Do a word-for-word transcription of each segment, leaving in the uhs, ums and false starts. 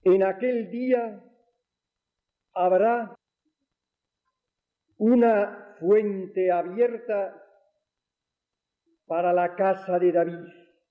En aquel día habrá una fuente abierta para la casa de David,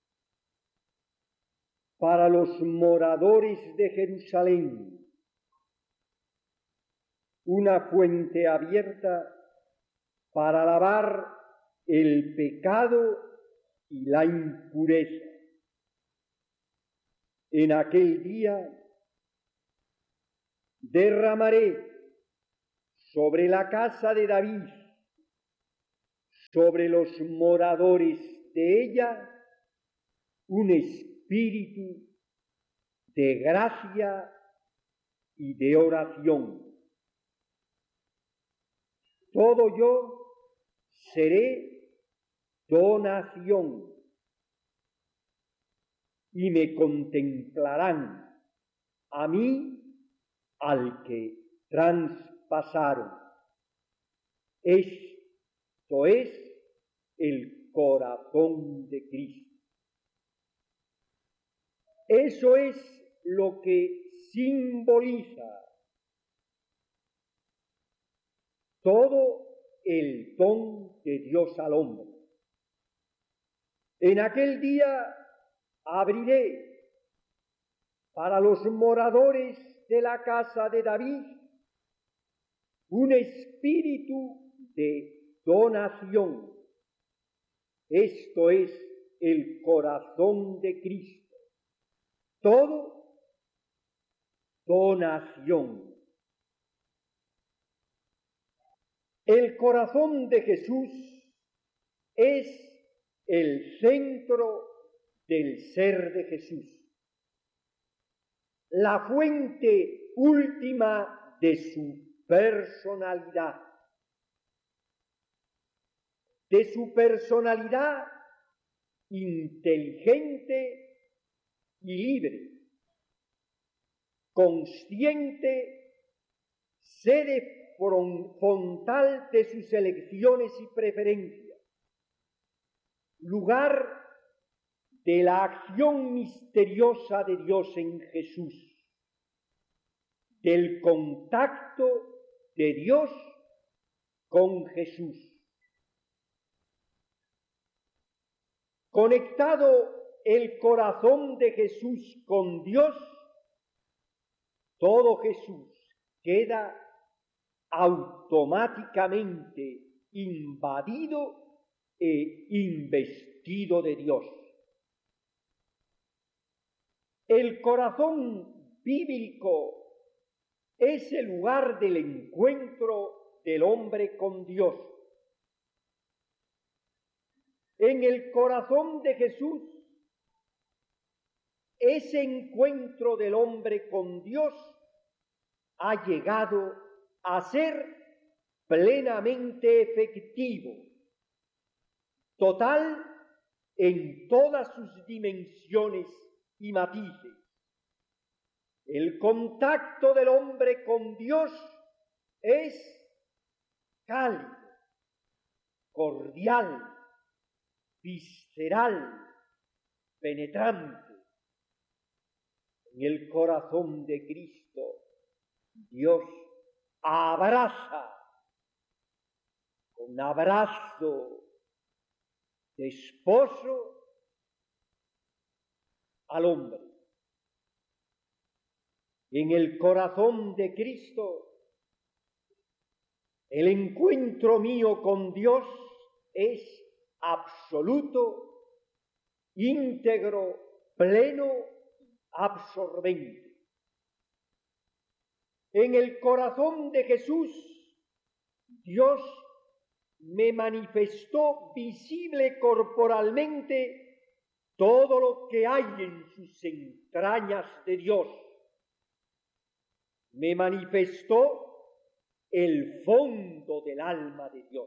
para los moradores de Jerusalén, una fuente abierta para lavar el pecado y la impureza. En aquel día derramaré sobre la casa de David, sobre los moradores de ella, un espíritu de gracia y de oración. Todo yo seré donación y me contemplarán a mí al que traspasaron. Esto es el corazón de Cristo. Eso es lo que simboliza todo el don de Dios al hombre. En aquel día abriré para los moradores de la casa de David un espíritu de donación. Esto es el corazón de Cristo. Todo donación. El corazón de Jesús es el centro del ser de Jesús, la fuente última de su personalidad, de su personalidad inteligente y libre, consciente, sede frontal de sus elecciones y preferencias, lugar de la acción misteriosa de Dios en Jesús, del contacto de Dios con Jesús. Conectado el corazón de Jesús con Dios, todo Jesús queda automáticamente invadido e investido de Dios. El corazón bíblico es el lugar del encuentro del hombre con Dios. En el corazón de Jesús, ese encuentro del hombre con Dios ha llegado a ser plenamente efectivo, total en todas sus dimensiones y matices. El contacto del hombre con Dios es cálido, cordial, visceral, penetrante. En el corazón de Cristo, Dios abraza con abrazo de esposo al hombre. En el corazón de Cristo, el encuentro mío con Dios es absoluto, íntegro, pleno, absorbente. En el corazón de Jesús, Dios me manifestó visible corporalmente todo lo que hay en sus entrañas de Dios. Me manifestó el fondo del alma de Dios.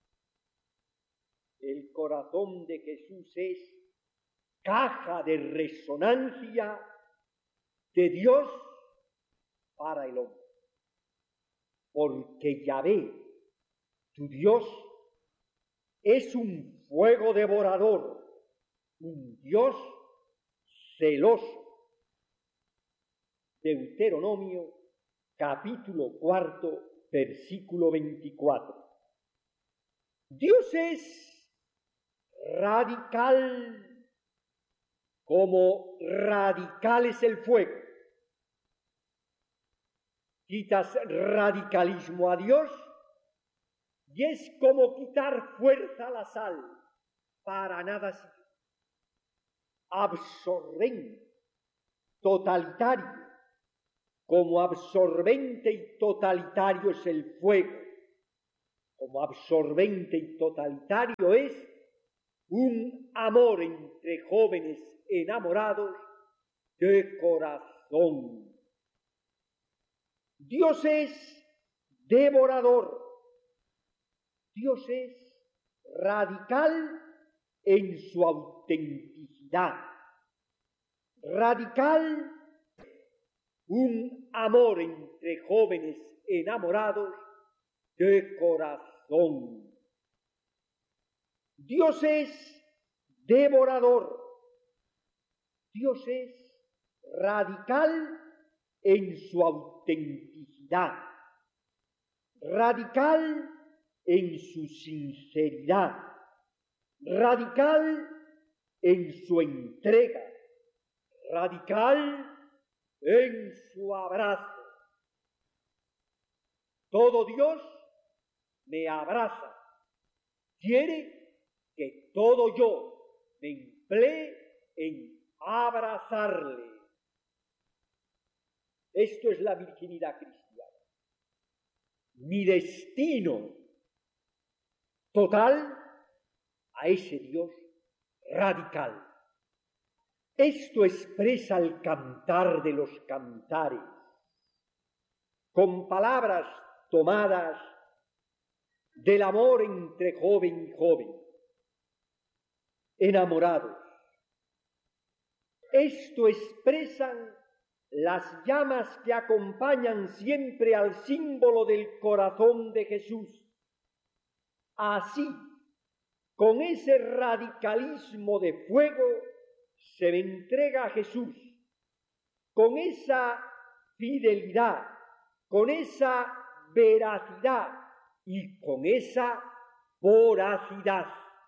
El corazón de Jesús es caja de resonancia de Dios para el hombre. Porque Yahvé, tu Dios, es un fuego devorador, un Dios celoso. Deuteronomio, capítulo cuarto, versículo veinticuatro. Dios es radical, como radical es el fuego. Quitas radicalismo a Dios y es como quitar fuerza a la sal, para nada sirve. Absorbente, totalitario, como absorbente y totalitario es el fuego, como absorbente y totalitario es un amor entre jóvenes enamorados de corazón. Dios es devorador, Dios es radical en su autenticidad, radical, un amor entre jóvenes enamorados de corazón. Dios es devorador, Dios es radical en su autenticidad, radical en su sinceridad, radical en su entrega, radical en su abrazo. Todo Dios me abraza, quiere que todo yo me emplee en abrazarle. Esto es la virginidad cristiana. Mi destino total a ese Dios radical. Esto expresa el cantar de los cantares, con palabras tomadas del amor entre joven y joven, enamorados. Esto expresan las llamas que acompañan siempre al símbolo del corazón de Jesús. Así, con ese radicalismo de fuego, se me entrega a Jesús, con esa fidelidad, con esa veracidad y con esa voracidad.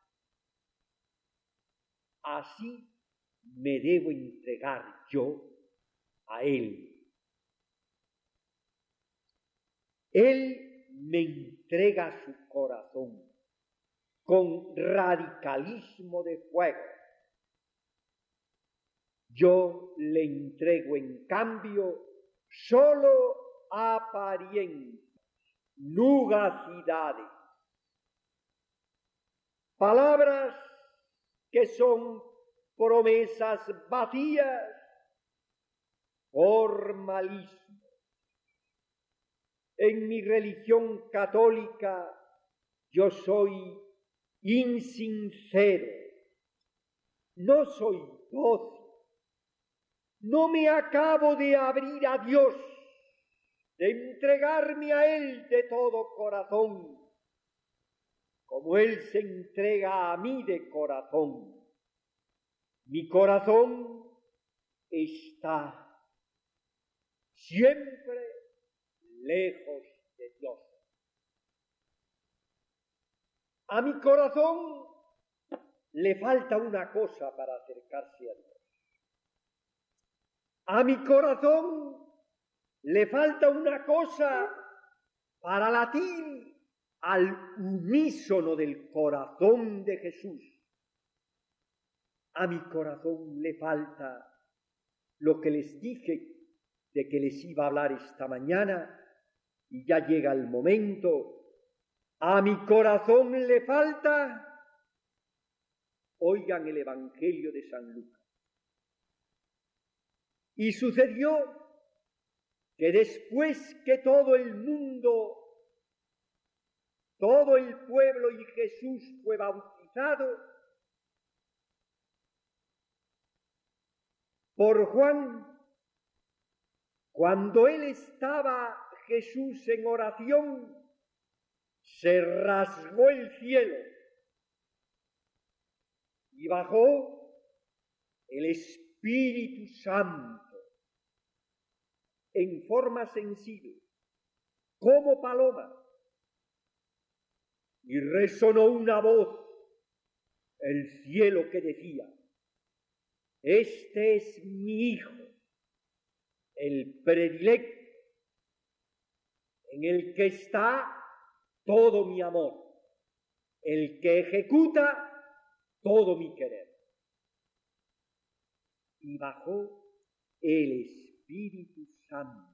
Así me debo entregar yo a Él. Él me entrega su corazón con radicalismo de fuego. Yo le entrego en cambio solo apariencias, nugacidades, palabras que son promesas vacías, formalismo. En mi religión católica yo soy insincero, no soy dócil, no me acabo de abrir a Dios, de entregarme a Él de todo corazón, como Él se entrega a mí de corazón. Mi corazón está siempre lejos de Dios. A mi corazón le falta una cosa para acercarse a Dios. A mi corazón le falta una cosa para latir al unísono del corazón de Jesús. A mi corazón le falta lo que les dije de que les iba a hablar esta mañana, y ya llega el momento. A mi corazón le falta, oigan el Evangelio de San Lucas. Y sucedió que después que todo el mundo, todo el pueblo y Jesús fue bautizado por Juan, cuando él estaba, Jesús, en oración, se rasgó el cielo y bajó el Espíritu Santo en forma sensible, como paloma, y resonó una voz, el cielo que decía: este es mi hijo, el predilecto, en el que está todo mi amor, el que ejecuta todo mi querer. Y bajó el Espíritu Santo.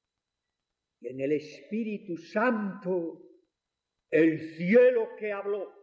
Y en el Espíritu Santo, el cielo que habló,